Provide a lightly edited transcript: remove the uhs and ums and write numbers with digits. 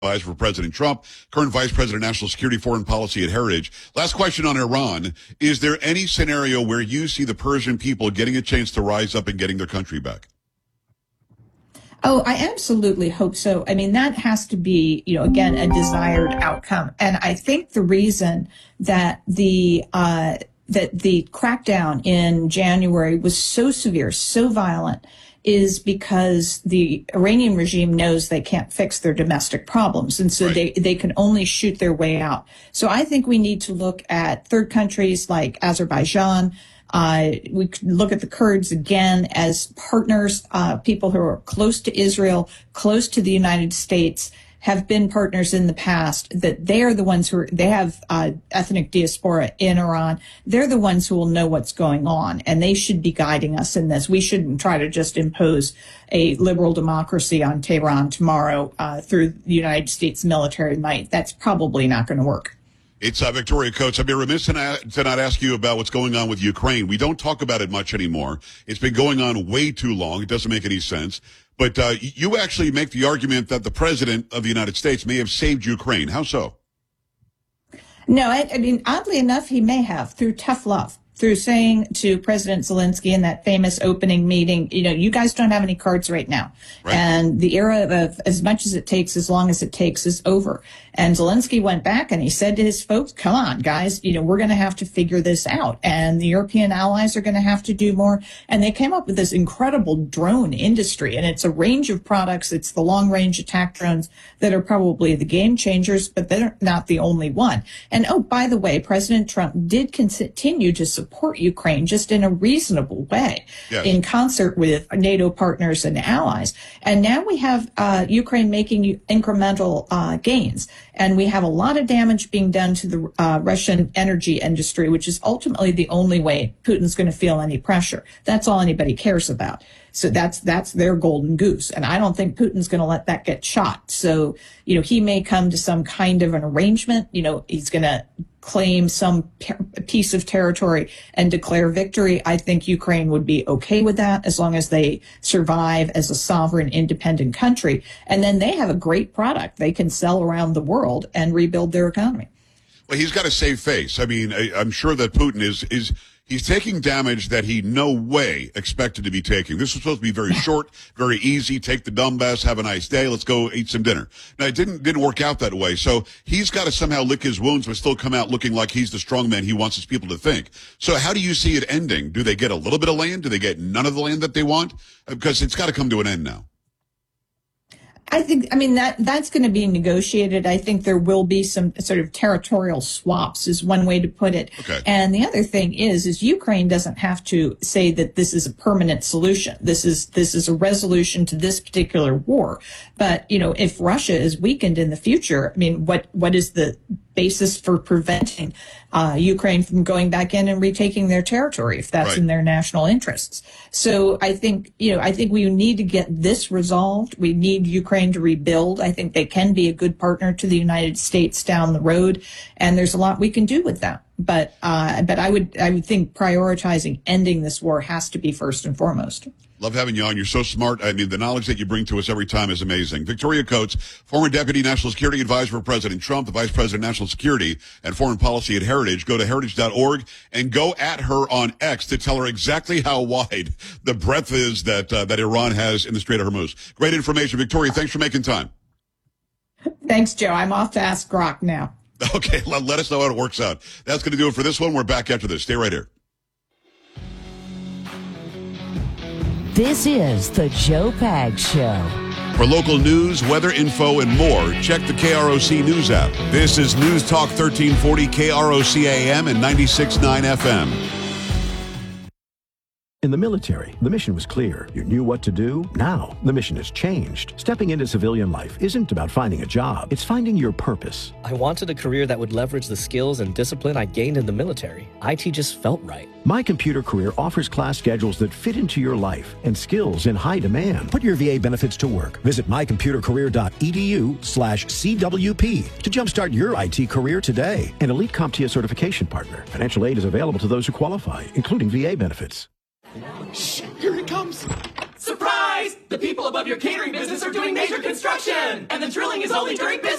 Advisor for President Trump, current Vice President of National Security, Foreign Policy at Heritage. Last question on Iran. Is there any scenario where you see the Persian people getting a chance to rise up and getting their country back? Oh, I absolutely hope so. I mean, that has to be, again, a desired outcome. And I think the reason that the crackdown in January was so severe, so violent, is because the Iranian regime knows they can't fix their domestic problems. And so they can only shoot their way out. So I think we need to look at third countries like Azerbaijan. We could look at the Kurds again as partners, people who are close to Israel, close to the United States, have been partners in the past, that they are the ones they have ethnic diaspora in Iran. They're the ones who will know what's going on, and they should be guiding us in this. We shouldn't try to just impose a liberal democracy on Tehran tomorrow through the United States military might. That's probably not going to work. It's Victoria Coates. I'd be remiss to not ask you about what's going on with Ukraine. We don't talk about it much anymore. It's been going on way too long. It doesn't make any sense. But you actually make the argument that the president of the United States may have saved Ukraine. How so? No, I mean, oddly enough, he may have, through tough love, through saying to President Zelensky in that famous opening meeting, you guys don't have any cards right now. Right. And the era of as much as it takes, as long as it takes is over. And Zelensky went back and he said to his folks, come on, guys, we're going to have to figure this out. And the European allies are going to have to do more. And they came up with this incredible drone industry. And it's a range of products. It's the long range attack drones that are probably the game changers, but they're not the only one. And oh, by the way, President Trump did continue to support Ukraine just in a reasonable way, yes, in concert with NATO partners and allies. And now we have Ukraine making incremental gains. And we have a lot of damage being done to the Russian energy industry, which is ultimately the only way Putin's going to feel any pressure. That's all anybody cares about. So that's their golden goose. And I don't think Putin's going to let that get shot. So, he may come to some kind of an arrangement. He's going to claim some piece of territory and declare victory. I think Ukraine would be okay with that as long as they survive as a sovereign, independent country. And then they have a great product they can sell around the world and rebuild their economy. Well, he's got to save face. I mean, I'm sure that Putin he's taking damage that he no way expected to be taking. This was supposed to be very short, very easy. Take the Donbass, have a nice day. Let's go eat some dinner. Now, it didn't work out that way. So he's got to somehow lick his wounds, but still come out looking like he's the strong man he wants his people to think. So how do you see it ending? Do they get a little bit of land? Do they get none of the land that they want? Because it's got to come to an end now. That's going to be negotiated. I think there will be some sort of territorial swaps is one way to put it. Okay. And the other thing is Ukraine doesn't have to say that this is a permanent solution. This is a resolution to this particular war. But, if Russia is weakened in the future, what is the basis for preventing Ukraine from going back in and retaking their territory if that's in their national interests? So I think we need to get this resolved. We need Ukraine to rebuild. I think they can be a good partner to the United States down the road, and there's a lot we can do with that. But I would think prioritizing ending this war has to be first and foremost. Love having you on. You're so smart. The knowledge that you bring to us every time is amazing. Victoria Coates, former Deputy National Security Advisor for President Trump, the Vice President of National Security and Foreign Policy at Heritage. Go to heritage.org and go at her on X to tell her exactly how wide the breadth is that Iran has in the Strait of Hormuz. Great information. Victoria, thanks for making time. Thanks, Joe. I'm off to Ask Grok now. Okay, let us know how it works out. That's going to do it for this one. We're back after this. Stay right here. This is the Joe Pags Show. For local news, weather info, and more, check the KROC News app. This is News Talk 1340 KROC AM and 96.9 FM. In the military, the mission was clear. You knew what to do. Now, the mission has changed. Stepping into civilian life isn't about finding a job. It's finding your purpose. I wanted a career that would leverage the skills and discipline I gained in the military. IT just felt right. My Computer Career offers class schedules that fit into your life and skills in high demand. Put your VA benefits to work. Visit mycomputercareer.edu/CWP to jumpstart your IT career today. An elite CompTIA certification partner. Financial aid is available to those who qualify, including VA benefits. Shh, here it comes. Surprise! The people above your catering business are doing major construction, and the drilling is only during business